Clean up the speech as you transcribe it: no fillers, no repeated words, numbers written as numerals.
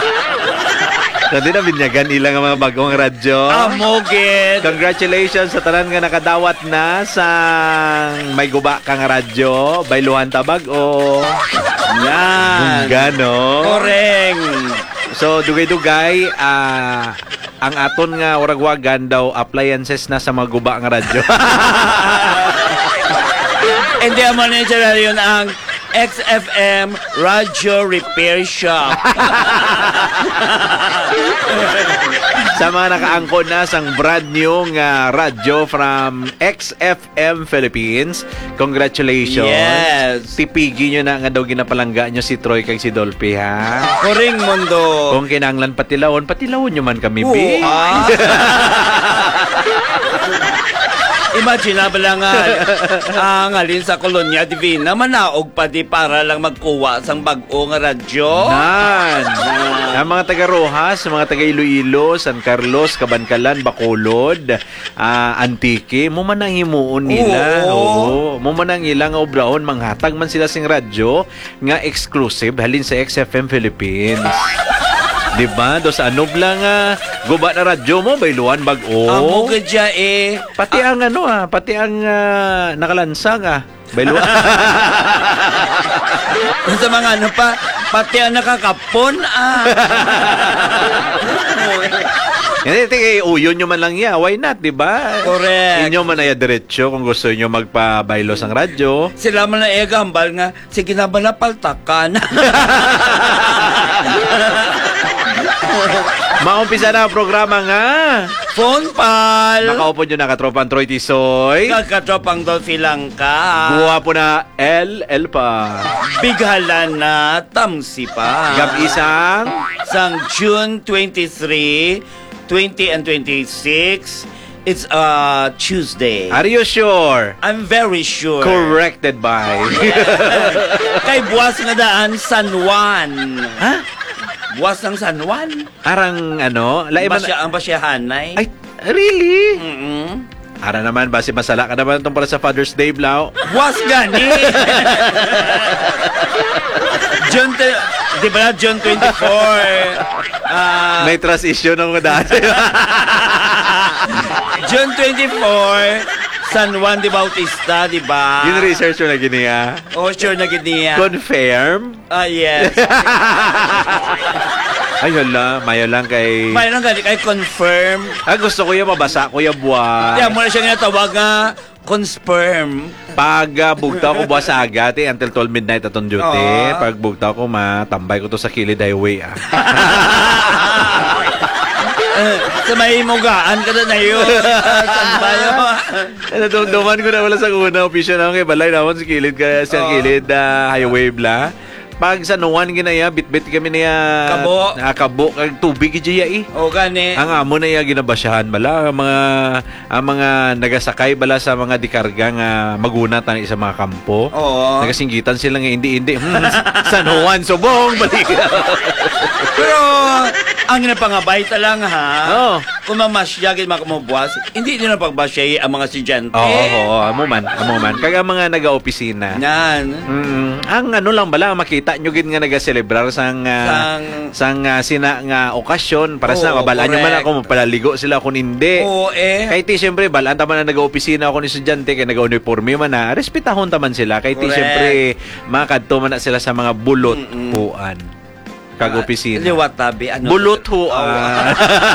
Hindi na binyagan ilang mga bagong radyo. Amogit. Congratulations sa tanan nga nakadawat na sa may guba kang radyo. Bailuhan tabag o Yan. gano. Koreng. So dugay-dugay ang aton nga uragwagan daw appliances na sa mga guba nga radyo. Hindi mo na yun ang XFM Radio Repair Shop. Sa mga nakaangkon na sang brand new nga radyo from XFM Philippines, congratulations. Yes. Tipigi nyo na nga daw ginapalangga nyo si Troy kag si Dolphy, ha? Koring mundo. Kung kinanglan patilawon nyo man kami, B. Imaginable lang ang alin sa Kolonya Divina manaog pa di para lang magkuha sang bag-o nga radyo. Nan. Ang mga taga Rojas, mga taga Iloilo, San Carlos, Cabancalan, Bacolod, Antique, mo man ang himuon nila. Oo. Mo man ang ilang obraon, manghatag man sila sing radyo nga exclusive halin sa XFM Philippines. Diba? Do sa anob lang guba na radyo mo, bailuan bag-o. Amo gadya Pati ang pati ang nakalansang bailuan. Sa mga pati ang nakakapon Hindi, uyon nyo man lang why not, diba? Correct. Inyo man ay diretsyo kung gusto nyo magpa-bailos ang radyo. Sila man na gambal nga, sige na ba napaltakan? Maumpisa na ang programa nga. Phone pal. Nakaupo nyo na katropang Troy Tisoy. Nagkatropang Dolphy lang ka. Guwapo na LL pa. Bighalan na tamsi pa. Gab-isang Sang June 23, 20 and 26, it's Tuesday. Are you sure? I'm very sure. Corrected by Kay buwas nga daan San Juan. Ha? Buwas ng San Juan. Arang laim man. Ang basyahanay. Ay, really? Mm-mm. Ara naman, base masala ka naman itong para sa Father's Day, Blau. Buwas gani. Di ba na June 24? May trust issue nung dati. June 24, San Juan de Bautista, di ba? Yung research mo na giniya. Oh, sure na giniya. Confirm? Yes. Ay, hala. Mayo lang kay... May nang gani kay confirm. Gusto ko yung mabasa, Kuya Buwan. Kaya mo na siya tinatawag nga confirm. Pag bugtaw ko buwas sa agati until 12 midnight atong duty. Pag bugtaw ko, matambay ko to sa kilid highway. Sa may mugaan ka na yun. Saan ba yun? Nadumduman ko na wala sa una. Official na kay balay naman sa kilid. Kaya sa kilid highway bla. Pag sa nuwan ginaya, bit-bit kami niya Kabo. Kabo. Tubig ijaya O gani. Ang amo na iya ginabasyahan bala. Ang mga nagasakay bala sa mga dikarga nga maguna tani sa mga kampo. Oo. Nagasinggitan sila nga hindi. San Juan, subong. Balik. Pero, ang ginapangabay lang ha. Oo. Kung mamasyagin mga kumubuwas, hindi din na pagbasya ang mga estudyante. Oo. Amo man. Kaya mga naga-opisina. Yan. Ang lang bala, makita nyo gin nga nagaselebrar sang sina nga okasyon para sa mabalaan nyo man ako mapalaligo sila kung hindi. Oo Kay ti siyempre balaan taman na nag-opisina ako ni estudyante kay nag-uniforme man na respetahon taman sila kay ti siyempre makadto man na sila sa mga bulot puan kag opisina. Liwat tabi. Bulot huan.